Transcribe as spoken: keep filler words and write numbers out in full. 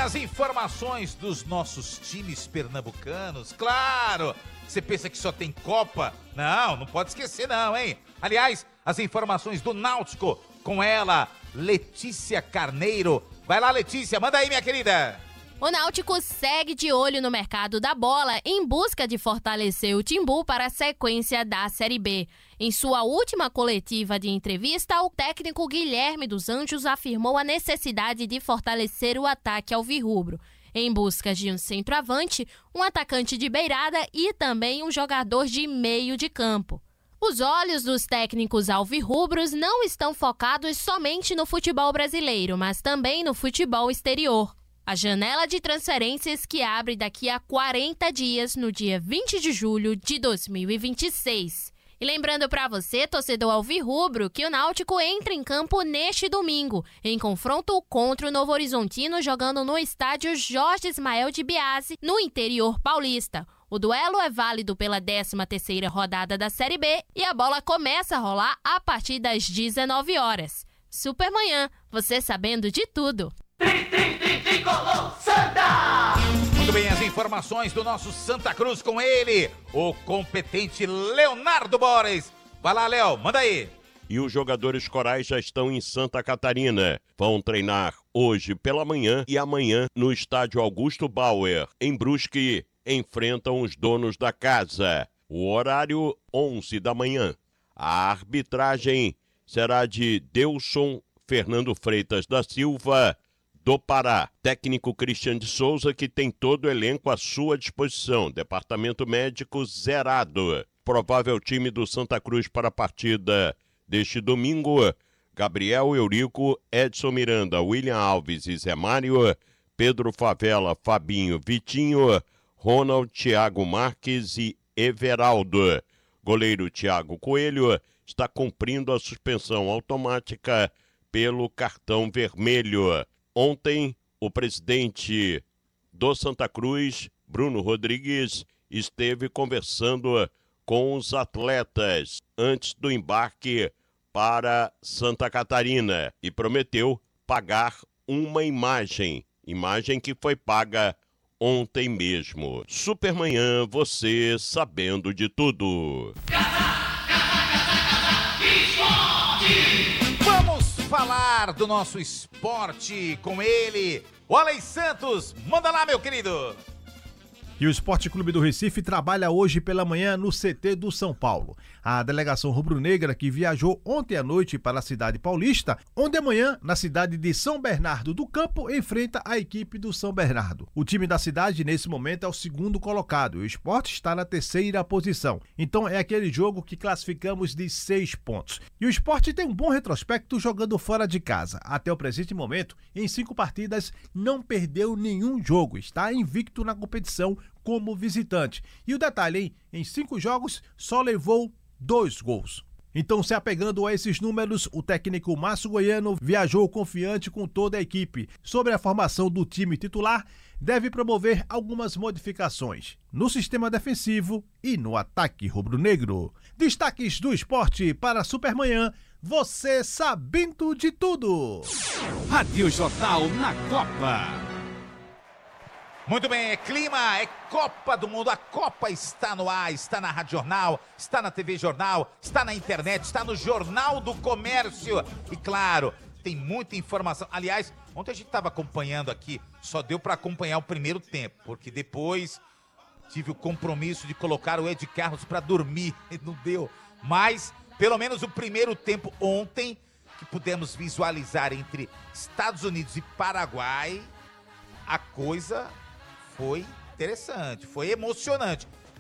as informações dos nossos times pernambucanos, claro. Você pensa que só tem Copa? Não, não pode esquecer não, hein? Aliás, as informações do Náutico com ela, Letícia Carneiro. Vai lá, Letícia, manda aí, minha querida. O Náutico segue de olho no mercado da bola em busca de fortalecer o Timbu para a sequência da Série B. Em sua última coletiva de entrevista, o técnico Guilherme dos Anjos afirmou a necessidade de fortalecer o ataque alvirrubro, em busca de um centroavante, um atacante de beirada e também um jogador de meio de campo. Os olhos dos técnicos alvirrubros não estão focados somente no futebol brasileiro, mas também no futebol exterior. A janela de transferências que abre daqui a quarenta dias, no dia vinte de julho de dois mil e vinte e seis. E lembrando para você, torcedor alvirrubro, que o Náutico entra em campo neste domingo, em confronto contra o Novo Horizontino, jogando no estádio Jorge Ismael de Biase, no interior paulista. O duelo é válido pela décima terceira rodada da Série B e a bola começa a rolar a partir das dezenove horas. Supermanhã, você sabendo de tudo. Tri, tri, tri, tricolor, Santa! Muito bem, as informações do nosso Santa Cruz com ele, o competente Leonardo Borges. Vai lá, Léo, manda aí. E os jogadores corais já estão em Santa Catarina. Vão treinar hoje pela manhã e amanhã no estádio Augusto Bauer. Em Brusque, enfrentam os donos da casa. O horário, onze da manhã. A arbitragem será de Delson Fernando Freitas da Silva, do Pará. Técnico Cristian de Souza, que tem todo o elenco à sua disposição. Departamento médico zerado. Provável time do Santa Cruz para a partida deste domingo: Gabriel Eurico, Edson Miranda, William Alves e Zé Mário, Pedro Favela, Fabinho, Vitinho, Ronald, Thiago Marques e Everaldo. Goleiro Thiago Coelho está cumprindo a suspensão automática pelo cartão vermelho. Ontem, o presidente do Santa Cruz, Bruno Rodrigues, esteve conversando com os atletas antes do embarque para Santa Catarina e prometeu pagar uma imagem, imagem que foi paga ontem mesmo. Supermanhã, você sabendo de tudo. Vamos falar do nosso esporte com ele, o Alex Santos. Manda lá, meu querido. E o Esporte Clube do Recife trabalha hoje pela manhã no C T do São Paulo. A delegação rubro-negra, que viajou ontem à noite para a cidade paulista, onde amanhã, na cidade de São Bernardo do Campo, enfrenta a equipe do São Bernardo. O time da cidade, nesse momento, é o segundo colocado. O Sport está na terceira posição. Então é aquele jogo que classificamos de seis pontos. E o Sport tem um bom retrospecto jogando fora de casa. Até o presente momento, em cinco partidas, não perdeu nenhum jogo. Está invicto na competição como visitante. E o detalhe, hein? Em cinco jogos, só levou dois gols. Então, se apegando a esses números, o técnico Márcio Goiano viajou confiante com toda a equipe. Sobre a formação do time titular, deve promover algumas modificações no sistema defensivo e no ataque rubro-negro. Destaques do esporte para Supermanhã, você sabendo de tudo. Rádio Jornal na Copa. Muito bem, é clima, é Copa do Mundo, a Copa está no ar, está na Rádio Jornal, está na T V Jornal, está na internet, está no Jornal do Comércio e claro, tem muita informação. Aliás, ontem a gente estava acompanhando aqui, só deu para acompanhar o primeiro tempo, porque depois tive o compromisso de colocar o Ed Carlos para dormir, não deu, mas pelo menos o primeiro tempo ontem, que pudemos visualizar entre Estados Unidos e Paraguai, a coisa foi interessante, foi emocionante.